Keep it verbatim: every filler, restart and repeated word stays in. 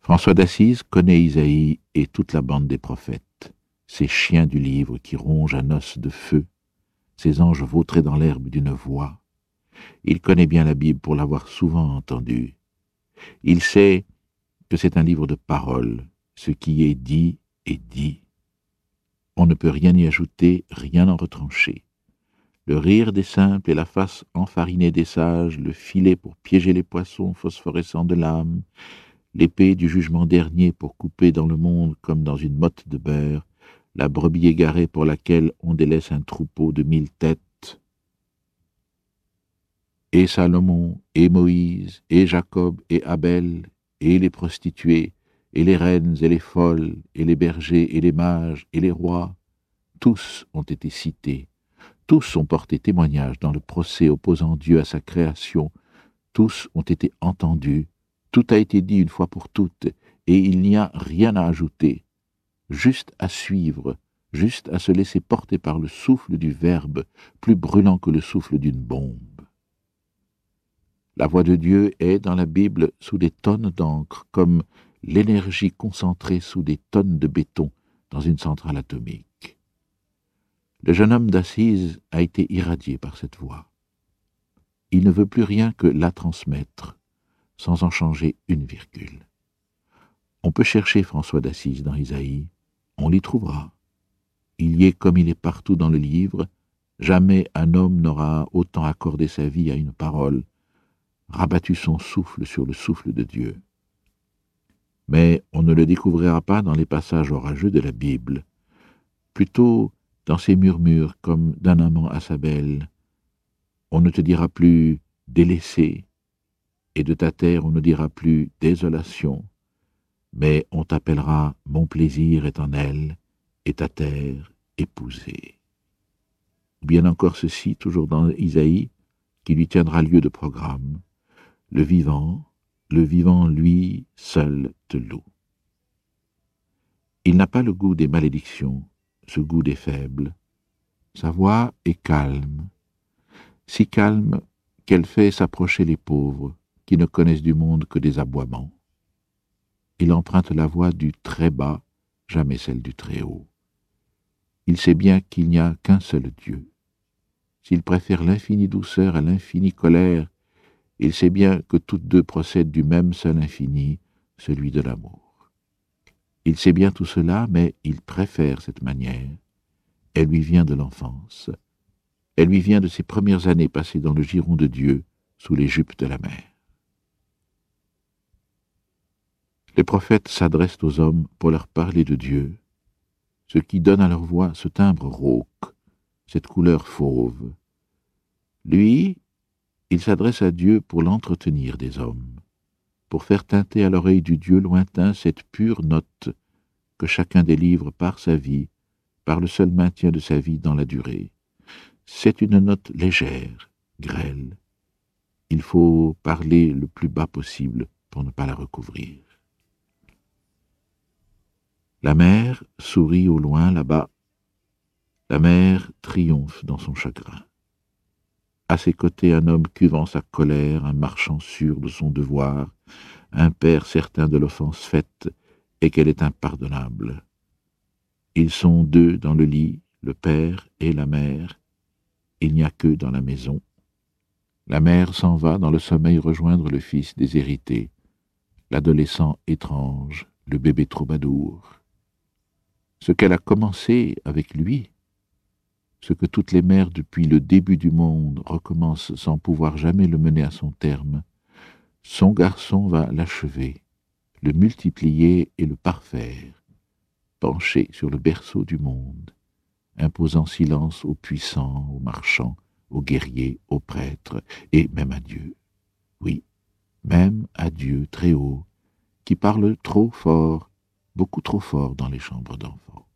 François d'Assise connaît Isaïe et toute la bande des prophètes, ces chiens du livre qui rongent un os de feu, ces anges vautrés dans l'herbe d'une voix. Il connaît bien la Bible pour l'avoir souvent entendue. Il sait que c'est un livre de paroles, ce qui est dit est dit. On ne peut rien y ajouter, rien en retrancher. Le rire des simples et la face enfarinée des sages, le filet pour piéger les poissons phosphorescents de l'âme, l'épée du jugement dernier pour couper dans le monde comme dans une motte de beurre, la brebis égarée pour laquelle on délaisse un troupeau de mille têtes. Et Salomon, et Moïse, et Jacob, et Abel, et les prostituées, et les reines, et les folles, et les bergers, et les mages, et les rois, tous ont été cités, tous ont porté témoignage dans le procès opposant Dieu à sa création, tous ont été entendus, tout a été dit une fois pour toutes, et il n'y a rien à ajouter, juste à suivre, juste à se laisser porter par le souffle du Verbe, plus brûlant que le souffle d'une bombe. La voix de Dieu est, dans la Bible, sous des tonnes d'encre, comme l'énergie concentrée sous des tonnes de béton dans une centrale atomique. Le jeune homme d'Assise a été irradié par cette voix. Il ne veut plus rien que la transmettre, sans en changer une virgule. On peut chercher François d'Assise dans Isaïe, on l'y trouvera. Il y est comme il est partout dans le livre, jamais un homme n'aura autant accordé sa vie à une parole, rabattu son souffle sur le souffle de Dieu. Mais on ne le découvrira pas dans les passages orageux de la Bible, plutôt dans ces murmures comme d'un amant à sa belle. On ne te dira plus « délaissé », et de ta terre on ne dira plus « désolation », mais on t'appellera « mon plaisir est en elle » et ta terre épousée. Ou bien encore ceci, toujours dans Isaïe, qui lui tiendra lieu de programme. Le vivant, le vivant, lui, seul te loue. Il n'a pas le goût des malédictions, ce goût des faibles. Sa voix est calme, si calme qu'elle fait s'approcher les pauvres, qui ne connaissent du monde que des aboiements. Il emprunte la voix du très bas, jamais celle du très haut. Il sait bien qu'il n'y a qu'un seul Dieu. S'il préfère l'infinie douceur à l'infinie colère, il sait bien que toutes deux procèdent du même seul infini, celui de l'amour. Il sait bien tout cela, mais il préfère cette manière. Elle lui vient de l'enfance. Elle lui vient de ses premières années passées dans le giron de Dieu, sous les jupes de la mer. Les prophètes s'adressent aux hommes pour leur parler de Dieu, ce qui donne à leur voix ce timbre rauque, cette couleur fauve. Lui, il s'adresse à Dieu pour l'entretenir des hommes, pour faire tinter à l'oreille du Dieu lointain cette pure note que chacun délivre par sa vie, par le seul maintien de sa vie dans la durée. C'est une note légère, grêle. Il faut parler le plus bas possible pour ne pas la recouvrir. La mer sourit au loin là-bas. La mer triomphe dans son chagrin. À ses côtés, un homme cuvant sa colère, un marchand sûr de son devoir, un père certain de l'offense faite et qu'elle est impardonnable. Ils sont deux dans le lit, le père et la mère. Il n'y a qu'eux dans la maison. La mère s'en va dans le sommeil rejoindre le fils déshérité, l'adolescent étrange, le bébé troubadour. Ce qu'elle a commencé avec lui, ce que toutes les mères depuis le début du monde recommencent sans pouvoir jamais le mener à son terme, son garçon va l'achever, le multiplier et le parfaire, penché sur le berceau du monde, imposant silence aux puissants, aux marchands, aux guerriers, aux prêtres, et même à Dieu. Oui, même à Dieu très haut, qui parle trop fort, beaucoup trop fort dans les chambres d'enfants.